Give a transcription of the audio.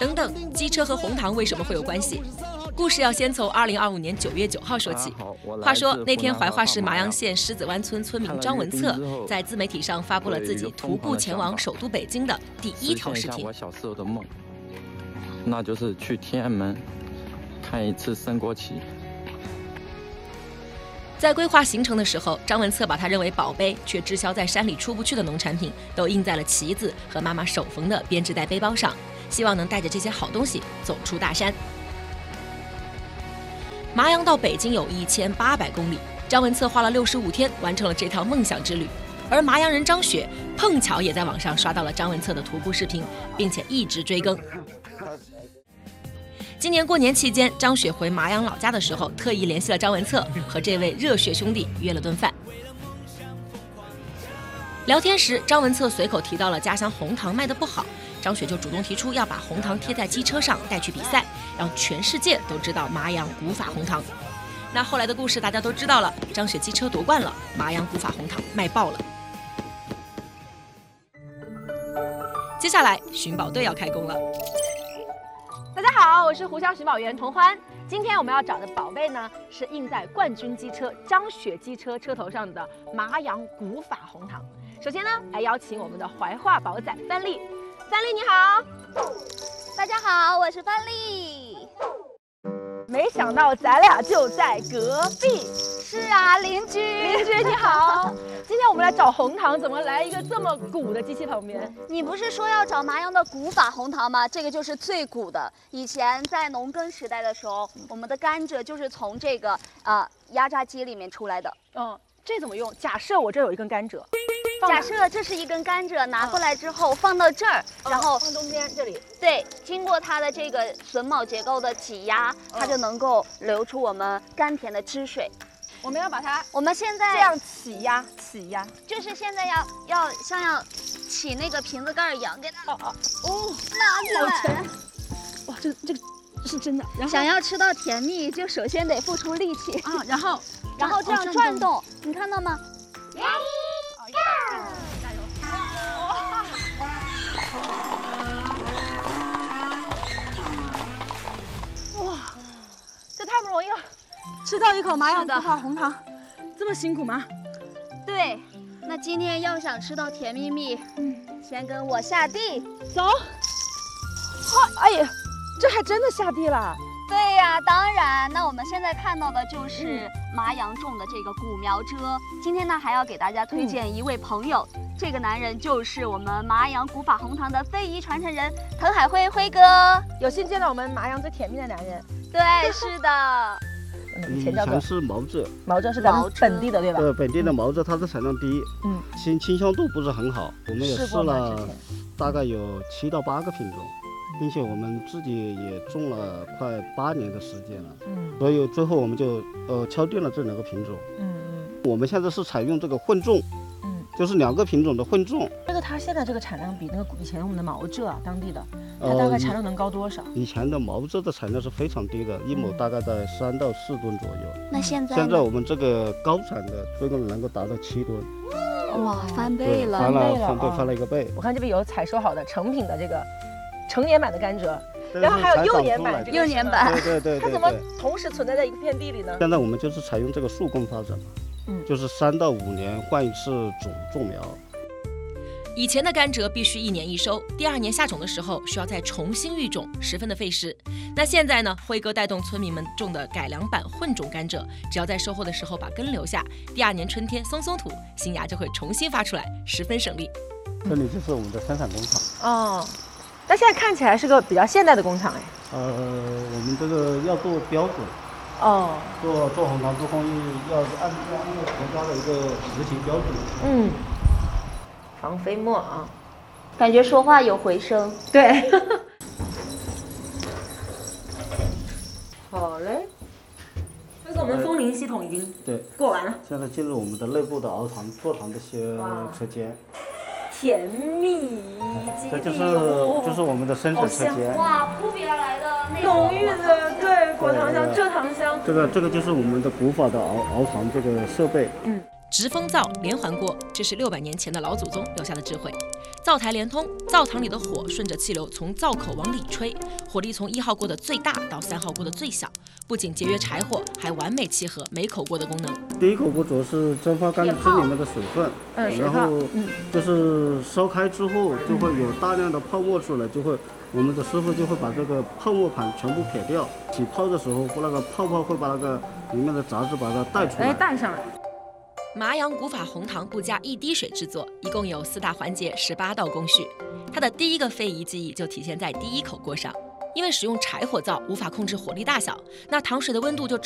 等等，机车和红糖为什么会有关系？故事要先从2025年9月9号说起。话说那天，怀化市麻阳县狮子湾村村民张文策在自媒体上发布了自己徒步前往首都北京的第1条视频。 我小时候的梦，那就是去天安门看一次升国旗。 在规划行程的时候，张文策把他认为宝贝却滞销在山里出不去的农产品都印在了旗子和妈妈手缝的编织袋背包上，希望能带着这些好东西走出大山。麻阳到北京有1800公里，张文策花了65天完成了这条梦想之旅。而麻阳人张雪碰巧也在网上刷到了张文策的徒步视频，并且一直追更。今年过年期间，张雪回麻阳老家的时候，特意联系了张文策，和这位热血兄弟约了顿饭。聊天时，张文策随口提到了家乡红糖卖得不好，张雪就主动提出要把红糖贴在机车上带去比赛，让全世界都知道麻阳古法红糖。那后来的故事大家都知道了，张雪机车夺冠了，麻阳古法红糖卖爆了。接下来寻宝队要开工了。 大家好，我是湖湘寻宝员童欢。今天我们要找的宝贝呢，是印在冠军机车张雪机车车头上的麻阳古法红糖。首先呢，来邀请我们的怀化宝仔范丽。范丽你好。 大家好，我是范丽。 没想到咱俩就在隔壁。 是啊，邻居你好。今天我们来找红糖，怎么来一个这么古的机器旁边？ 你不是说要找麻阳的古法红糖吗？这个就是最古的。以前在农耕时代的时候，我们的甘蔗就是从这个压榨机里面出来的。 这怎么用？假设我这有一根甘蔗， 假设这是一根甘蔗，拿过来之后放到这儿，然后放中间这里。 对，经过它的这个榫卯结构的挤压，它就能够流出我们甘甜的汁水。 我们要把它， 我们现在这样起压， 就是现在要像起那个瓶子盖一样，给它拿起来。 哇，这个是真的。然后想要吃到甜蜜，就首先得付出力气啊，然后这样转动，你看到吗？Ready go！ 加油！哇，这太不容易了。吃到一口麻阳古法红糖，这么辛苦吗？ 对，那今天要想吃到甜蜜蜜，先跟我下地走。哎呀，这还真的下地了。 对呀，当然。那我们现在看到的就是麻阳种的这个古苗蔗。今天呢，还要给大家推荐一位朋友，这个男人就是我们麻阳古法红糖的非遗传承人滕海辉辉哥。 有幸见到我们麻阳最甜蜜的男人。 对，是的。 以前叫做是毛蔗， 毛蔗是咱们本地的对吧？ 对，本地的毛蔗它的产量低，清香度不是很好。我们也试了大概有7到8个品种，并且我们自己也种了快8年的时间了。所以最后我们就敲定了这2个品种。我们现在是采用这个混种。就是2个品种的混种。 它现在这个产量比那个以前我们的毛蔗当地的，它大概产量能高多少？ 以前的毛蔗的产量是非常低的，1亩大概在3到4吨左右。 那现在我们这个高产的最高能够达到7吨。 哇，翻倍了， 翻了1个倍。 我看这边有采收好的成品的这个成年版的甘蔗，然后还有幼年版。 幼年版， 对。 它怎么同时存在在一片地里呢？ 现在我们就是采用这个树根发展嘛。就是3到5年换一次种苗。 以前的甘蔗必须1年1收，第2年下种的时候需要再重新育种，十分的费时。那现在呢，辉哥带动村民们种的改良版混种甘蔗，只要在收获的时候把根留下，第2年春天松土，新芽就会重新发出来，十分省力。 这里就是我们的生产工厂。那现在看起来是个比较现代的工厂哎。 我们这个要做标准。做红糖做工艺要按照国家的一个实行标准。 防飞沫啊， 感觉说话有回声。 对。好嘞。这个我们风铃系统已经过完了。 现在进入我们的内部的熬糖做糖这些车间。 甜蜜， 这就是我们的生产车间。 哇，扑鼻而来的那种浓郁的对果糖香、蔗糖香。 这个就是我们的古法的熬糖这个设备。 直风灶、连环锅，这是600年前的老祖宗留下的智慧。 灶台连通，灶膛里的火顺着气流从灶口往里吹，火力从1号锅的最大到3号锅的最小，不仅节约柴火，还完美契合每口锅的功能。 第一口锅主要是蒸发干汁里面的水分，然后就是烧开之后就会有大量的泡沫出来，我们的师傅就会把这个泡沫盘全部撇掉，起泡的时候那个泡泡会把那个里面的杂质把它带出来， 带上来。 麻阳古法红糖不加一滴水制作，一共有4大环节，18道工序。它的第一个非遗技艺就体现在第一口锅上，因为使用柴火灶无法控制火力大小，那糖水的温度就只